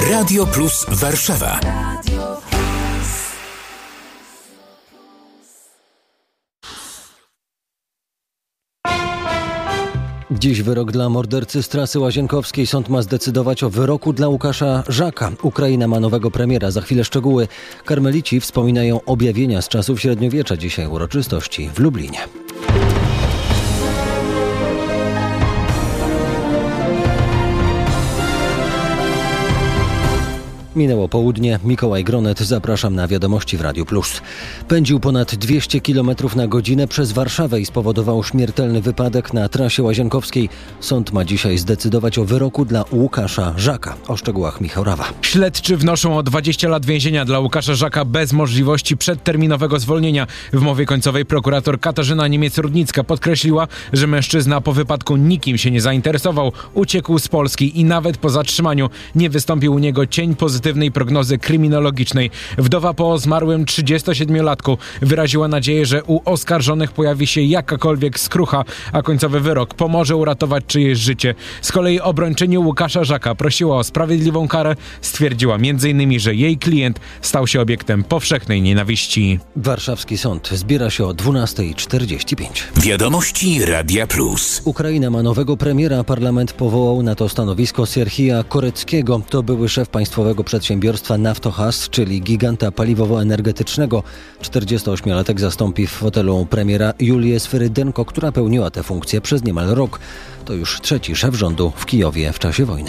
Radio Plus Warszawa. Dziś wyrok dla mordercy z trasy łazienkowskiej. Sąd ma zdecydować o wyroku dla Łukasza Żaka. Ukraina ma nowego premiera. Za chwilę szczegóły. Karmelici wspominają objawienia z czasów średniowiecza. Dzisiaj uroczystości w Lublinie. Minęło południe. Mikołaj Gronet. Zapraszam na wiadomości w Radiu Plus. Pędził ponad 200 km na godzinę przez Warszawę i spowodował śmiertelny wypadek na trasie łazienkowskiej. Sąd ma dzisiaj zdecydować o wyroku dla Łukasza Żaka. O szczegółach Michał Rawa. Śledczy wnoszą o 20 lat więzienia dla Łukasza Żaka bez możliwości przedterminowego zwolnienia. W mowie końcowej prokurator Katarzyna Niemiec-Rudnicka podkreśliła, że mężczyzna po wypadku nikim się nie zainteresował. Uciekł z Polski i nawet po zatrzymaniu nie wystąpił u niego cień pozytywnej prognozy kryminologicznej. Wdowa po zmarłym 37-latku wyraziła nadzieję, że u oskarżonych pojawi się jakakolwiek skrucha, a końcowy wyrok pomoże uratować czyjeś życie. Z kolei obrończyni Łukasza Żaka prosiła o sprawiedliwą karę. Stwierdziła m.in., że jej klient stał się powszechnej nienawiści. Warszawski sąd zbiera się o 12:45. Wiadomości Radia Plus. Ukraina ma nowego premiera. Parlament powołał na to stanowisko Sierhija Koreckiego. To były szef państwowego przedsiębiorstwa Naftogaz, czyli giganta paliwowo-energetycznego. 48-latek zastąpi w fotelu premiera Julię Swyrydenko, która pełniła tę funkcję przez niemal rok. To już trzeci szef rządu w Kijowie w czasie wojny.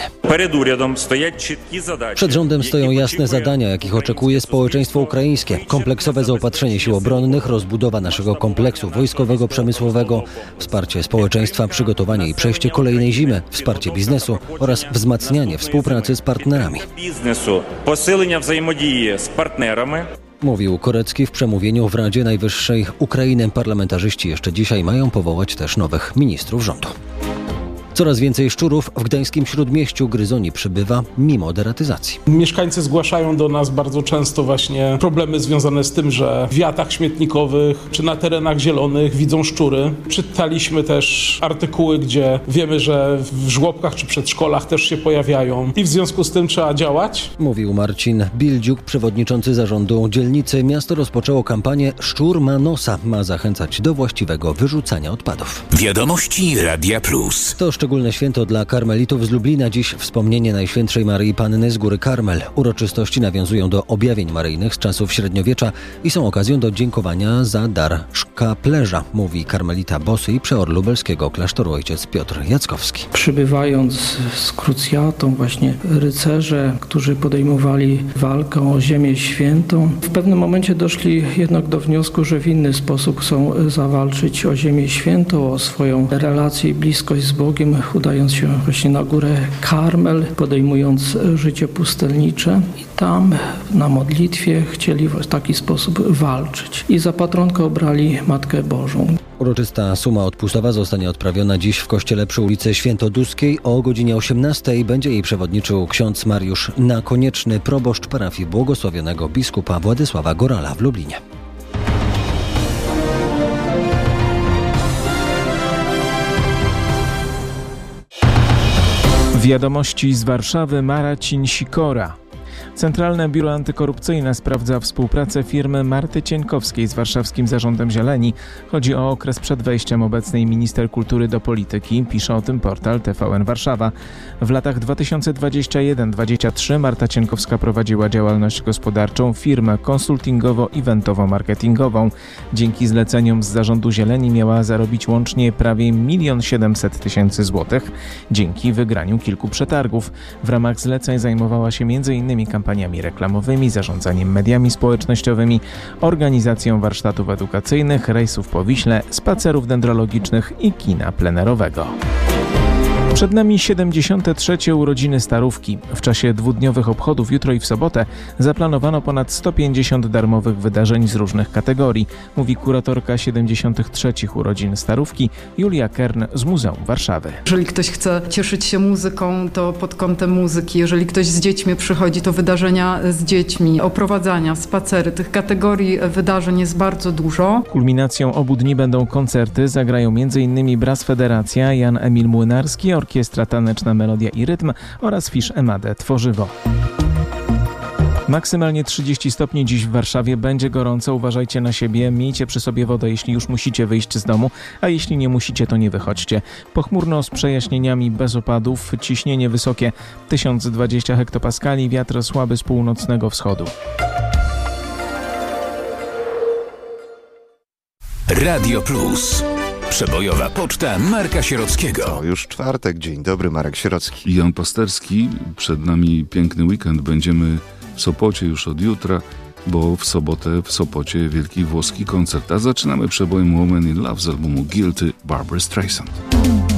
Przed rządem stoją jasne zadania, jakich oczekuje społeczeństwo ukraińskie. Kompleksowe zaopatrzenie sił obronnych, rozbudowa naszego kompleksu wojskowego, przemysłowego, wsparcie społeczeństwa, przygotowanie i przejście kolejnej zimy, wsparcie biznesu oraz wzmacnianie współpracy z partnerami. Mówił Korecki w przemówieniu w Radzie Najwyższej Ukrainy. Parlamentarzyści jeszcze dzisiaj mają powołać też nowych ministrów rządu. Coraz więcej szczurów w gdańskim Śródmieściu. Gryzoni przybywa mimo deratyzacji. Mieszkańcy zgłaszają do nas bardzo często właśnie problemy związane z tym, że w wiatach śmietnikowych czy na terenach zielonych widzą szczury. Czytaliśmy też artykuły, gdzie wiemy, że w żłobkach czy przedszkolach też się pojawiają i w związku z tym trzeba działać. Mówił Marcin Bildziuk, przewodniczący zarządu dzielnicy. Miasto rozpoczęło kampanię Szczur ma nosa. Ma zachęcać do właściwego wyrzucania odpadów. Wiadomości Radia Plus. To szczególne święto dla karmelitów z Lublina. Dziś wspomnienie Najświętszej Maryi Panny z Góry Karmel. Uroczystości nawiązują do objawień maryjnych z czasów średniowiecza i są okazją do dziękowania za dar szkaplerza, mówi karmelita Bosy i przeor lubelskiego klasztoru ojciec Piotr Jackowski. Przybywając z krucjatą właśnie rycerze, którzy podejmowali walkę o ziemię świętą, w pewnym momencie doszli jednak do wniosku, że w inny sposób chcą zawalczyć o ziemię świętą, o swoją relację i bliskość z Bogiem, udając się właśnie na górę Karmel, podejmując życie pustelnicze i tam na modlitwie chcieli w taki sposób walczyć. I za patronkę obrali Matkę Bożą. Uroczysta suma odpustowa zostanie odprawiona dziś w kościele przy ulicy Świętoduskiej. O godzinie 18:00 będzie jej przewodniczył ksiądz Mariusz Nakonieczny, proboszcz parafii błogosławionego biskupa Władysława Gorala w Lublinie. Wiadomości z Warszawy. Marcin Sikora. Centralne Biuro Antykorupcyjne sprawdza współpracę firmy Marty Cieńkowskiej z warszawskim Zarządem Zieleni. Chodzi o okres przed wejściem obecnej minister kultury do polityki. Pisze o tym portal TVN Warszawa. W latach 2021-2023 Marta Cieńkowska prowadziła działalność gospodarczą, firmę konsultingowo-eventowo-marketingową. Dzięki zleceniom z Zarządu Zieleni miała zarobić łącznie prawie 1 700 000 złotych. Dzięki wygraniu kilku przetargów. W ramach zleceń zajmowała się m.in. kampaniami reklamowymi, zarządzaniem mediami społecznościowymi, organizacją warsztatów edukacyjnych, rejsów po Wiśle, spacerów dendrologicznych i kina plenerowego. Przed nami 73. urodziny Starówki. W czasie dwudniowych obchodów jutro i w sobotę zaplanowano ponad 150 darmowych wydarzeń z różnych kategorii, mówi kuratorka 73. urodzin Starówki Julia Kern z Muzeum Warszawy. Jeżeli ktoś chce cieszyć się muzyką, to pod kątem muzyki. Jeżeli ktoś z dziećmi przychodzi, to wydarzenia z dziećmi, oprowadzania, spacery. Tych kategorii wydarzeń jest bardzo dużo. Kulminacją obu dni będą koncerty. Zagrają m.in. Brass Federacja, Jan Emil Młynarski, orkiestra, taneczna melodia i rytm oraz Fisz Emade Tworzywo. Maksymalnie 30 stopni dziś w Warszawie, będzie gorąco, uważajcie na siebie, miejcie przy sobie wodę, jeśli już musicie wyjść z domu, a jeśli nie musicie, to nie wychodźcie. Pochmurno z przejaśnieniami, bez opadów, ciśnienie wysokie 1020 hektopaskali, wiatr słaby z północnego wschodu. Radio Plus. Przebojowa poczta Marka Sierockiego. To już czwartek, dzień dobry, Marek Sierocki. Jan Pasterski, przed nami piękny weekend, będziemy w Sopocie już od jutra, bo w sobotę w Sopocie wielki włoski koncert, a zaczynamy przebojem Woman in Love z albumu Guilty Barbra Streisand.